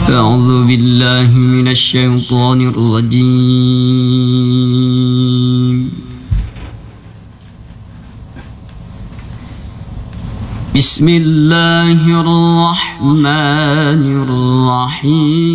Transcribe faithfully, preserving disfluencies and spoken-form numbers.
أعوذ بالله من الشيطان الرجيم. بسم الله الرحمن الرحيم.